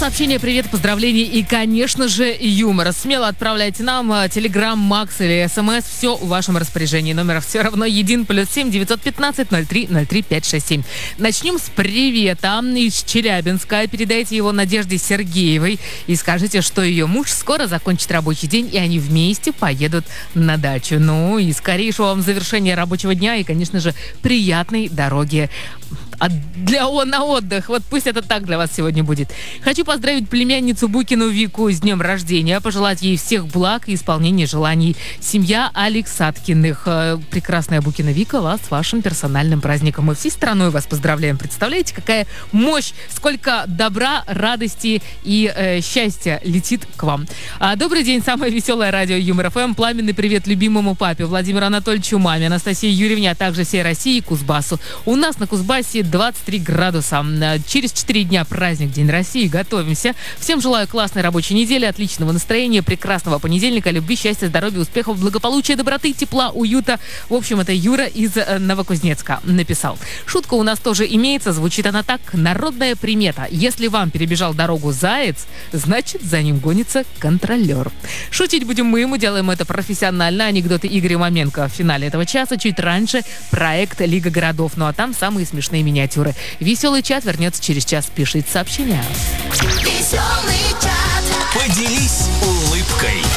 Сообщения, привет, поздравления и, конечно же, юмора. Смело отправляйте нам телеграм, макс или смс. Все в вашем распоряжении. Номер все равно един +7 915 03 03 567. Начнем с привета из Челябинска. Передайте его Надежде Сергеевой и скажите, что ее муж скоро закончит рабочий день, и они вместе поедут на дачу. Ну и скорейшего вам завершения рабочего дня и, конечно же, приятной дороги на отдых. Вот пусть это так для вас сегодня будет. Хочу поздравить племянницу Букину Вику с днем рождения, пожелать ей всех благ и исполнения желаний. Семья Алексаткиных. Прекрасная Букина Вика, вас с вашим персональным праздником. Мы всей страной вас поздравляем. Представляете, какая мощь, сколько добра, радости и счастья летит к вам. Добрый день, самое веселое радио Юмор ФМ. Пламенный привет любимому папе Владимиру Анатольевичу, маме Анастасии Юрьевне, а также всей России и Кузбассу. У нас на Кузбассе 23 градуса. Через 4 дня праздник День России. Готовимся. Всем желаю классной рабочей недели, отличного настроения, прекрасного понедельника, любви, счастья, здоровья, успехов, благополучия, доброты, тепла, уюта. В общем, это Юра из Новокузнецка написал. Шутка у нас тоже имеется. Звучит она так. Народная примета. Если вам перебежал дорогу заяц, значит, за ним гонится контролер. Шутить будем мы делаем это профессионально. Анекдоты Игоря Маменко в финале этого часа. Чуть раньше проект Лига городов. Ну а там самые смешные миниатюры. Веселый чат вернется через час. Пишите сообщения. Веселый чат. Поделись улыбкой.